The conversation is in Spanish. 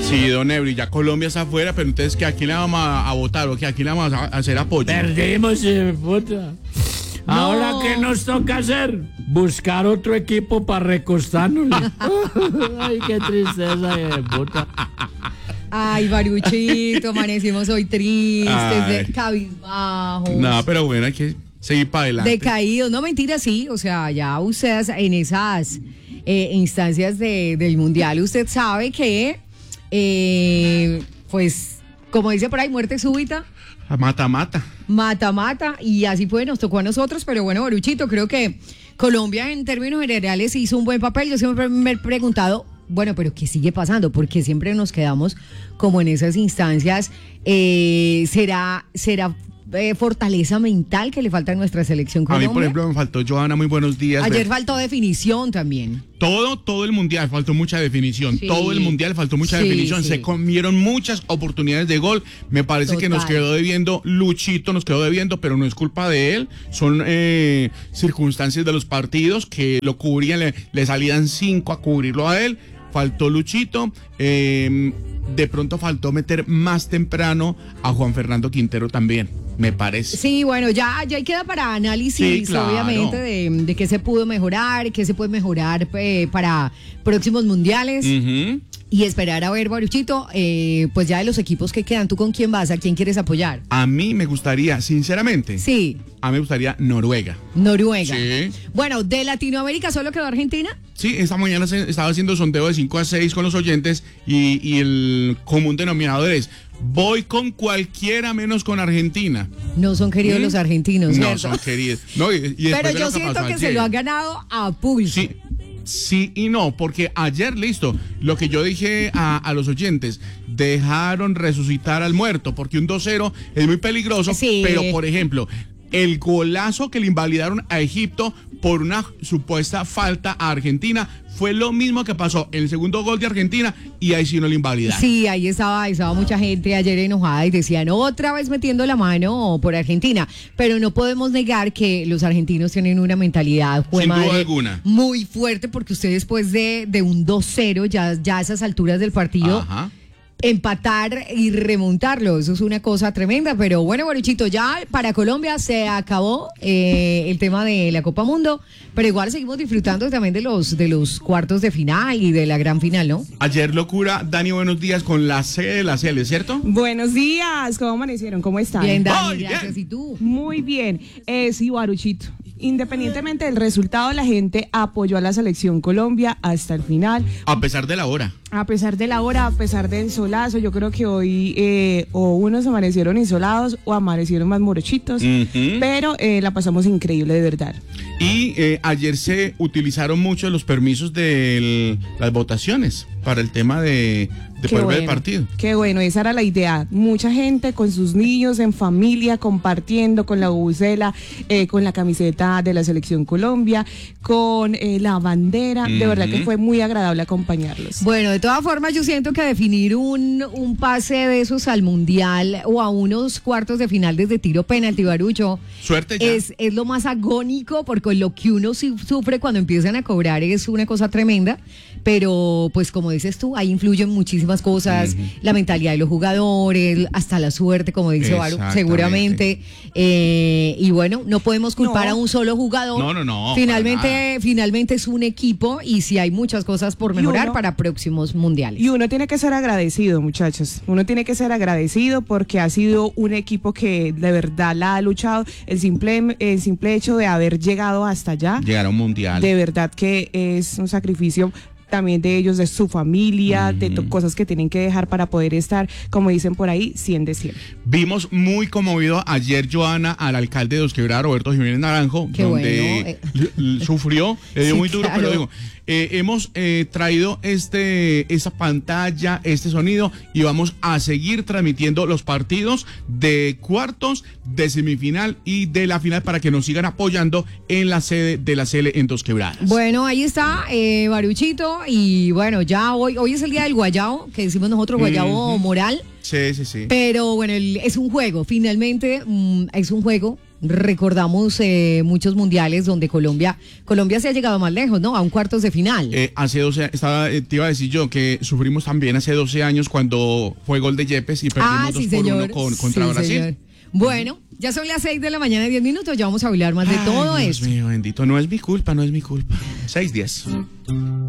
Sí, don Ebri, ya Colombia está afuera, pero entonces, ¿que a quién le vamos a votar o que a quién le vamos a hacer apoyo? Perdimos, puta. Ahora, ¿qué nos toca hacer? Buscar otro equipo para recostarnos. Ay, qué tristeza, puta. Ay, Baruchito, amanecimos hoy tristes, cabizbajos. No, pero bueno, hay que seguir para adelante. Decaídos, no mentira, sí, o sea, ya ustedes en esas instancias del Mundial, usted sabe que, pues, como dice por ahí, muerte súbita. Mata. Mata, y así fue, nos tocó a nosotros, pero bueno, Baruchito, creo que Colombia en términos generales hizo un buen papel. Yo siempre me he preguntado, bueno, pero ¿qué sigue pasando? Porque siempre nos quedamos como en esas instancias. ¿Será fortaleza mental que le falta a nuestra selección Colombia? A mí, por ejemplo, me faltó, Johanna, muy buenos días. Ayer faltó definición también. Todo el Mundial faltó mucha definición. Sí. Todo el Mundial faltó mucha definición. Sí. Se comieron muchas oportunidades de gol. Me parece que nos quedó debiendo Luchito, pero no es culpa de él. Son circunstancias de los partidos que lo cubrían, le salían 5 a cubrirlo a él. Faltó Luchito. De pronto faltó meter más temprano a Juan Fernando Quintero también, me parece. Sí, bueno, ya queda para análisis, sí, claro, obviamente, de qué se pudo mejorar, qué se puede mejorar para próximos mundiales. Uh-huh. Y esperar a ver, Baruchito, pues ya de los equipos que quedan, ¿tú con quién vas? ¿A quién quieres apoyar? A mí me gustaría, sinceramente. Sí. A mí me gustaría Noruega. Sí. Bueno, ¿de Latinoamérica solo quedó Argentina? Sí, esta mañana se estaba haciendo sondeo de 5 a 6 con los oyentes y el común denominador es: voy con cualquiera menos con Argentina. No son queridos los argentinos, ¿cierto? No son queridos. No, pero yo siento que se lo han ganado a pulso. Sí y no, porque ayer, listo, lo que yo dije a los oyentes, dejaron resucitar al muerto, porque un 2-0 es muy peligroso, sí. Pero, por ejemplo, el golazo que le invalidaron a Egipto por una supuesta falta a Argentina fue lo mismo que pasó en el segundo gol de Argentina y ahí sí no le invalidaron. Sí, ahí estaba mucha gente ayer enojada y decían otra vez metiendo la mano por Argentina, pero no podemos negar que los argentinos tienen una mentalidad sin duda alguna muy fuerte, porque usted después de un 2-0 ya a esas alturas del partido, ajá, empatar y remontarlo, eso es una cosa tremenda. Pero bueno, Baruchito, ya para Colombia se acabó el tema de la Copa Mundo, pero igual seguimos disfrutando también de los cuartos de final y de la gran final, ¿no? Ayer locura, Dani, buenos días, con la sede de la CL, ¿cierto? Buenos días, ¿cómo amanecieron? ¿Cómo están? Bien, Dani, gracias. ¿Y tú? Muy bien, sí, Baruchito. Independientemente del resultado, la gente apoyó a la selección Colombia hasta el final. A pesar de la hora. A pesar de la hora, a pesar del solazo, yo creo que hoy o unos amanecieron insolados o amanecieron más morochitos, pero la pasamos increíble, de verdad. Y ayer se utilizaron mucho los permisos de las votaciones para el tema de poder ver el partido. Qué bueno, esa era la idea. Mucha gente con sus niños, en familia, compartiendo con la bubucela, con la camiseta de la Selección Colombia, con la bandera. De verdad que fue muy agradable acompañarlos. Bueno, de todas formas, yo siento que definir un pase de esos al Mundial o a unos cuartos de final desde tiro penalti, Barucho, suerte ya. Es lo más agónico, porque lo que uno sufre cuando empiezan a cobrar es una cosa tremenda. Pero pues como dices tú, ahí influyen muchísimas cosas, la mentalidad de los jugadores, hasta la suerte, como dice Baru, seguramente. Y bueno, no podemos culpar a un solo jugador. No. Finalmente es un equipo, y sí hay muchas cosas por mejorar para próximos mundiales. Y uno tiene que ser agradecido, muchachos. Uno tiene que ser agradecido porque ha sido un equipo que de verdad la ha luchado. El simple hecho de haber llegado hasta allá. Llegar a un mundial. De verdad que es un sacrificio también de ellos, de su familia, de cosas que tienen que dejar para poder estar, como dicen por ahí, 100 de 100. Vimos muy conmovido ayer, Johanna, al alcalde de Dos Quebradas, Roberto Jiménez Naranjo, donde sufrió, le dio muy duro, claro. Pero digo, hemos traído esa pantalla, este sonido, y vamos a seguir transmitiendo los partidos de cuartos, de semifinal y de la final, para que nos sigan apoyando en la sede de la CL en Dos Quebradas. Bueno, ahí está, Baruchito, y bueno, ya hoy es el día del guayabo, que decimos nosotros, guayabo moral. Sí. Pero bueno, es un juego, finalmente es un juego. recordamos muchos mundiales donde Colombia se ha llegado más lejos, ¿no? A un cuartos de final. Hace 12 te iba a decir yo que sufrimos también hace 12 años cuando fue gol de Yepes y perdimos 2-1 contra Brasil. Señor. Bueno, ya son las 6 de la mañana, 10 minutos, ya vamos a hablar más de todo Dios esto. Mío, bendito, no es mi culpa. 6:10.